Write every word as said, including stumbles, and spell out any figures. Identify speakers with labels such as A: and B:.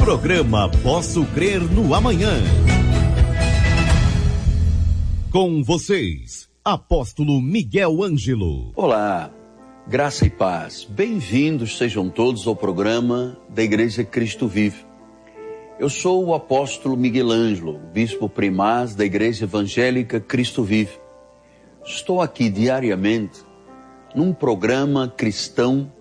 A: Programa Posso Crer no Amanhã. Com vocês, Apóstolo Miguel Ângelo.
B: Olá, graça e paz. Bem-vindos sejam todos ao programa da Igreja Cristo Vive. Eu sou o Apóstolo Miguel Ângelo, Bispo Primaz da Igreja Evangélica Cristo Vive. Estou aqui diariamente num programa cristão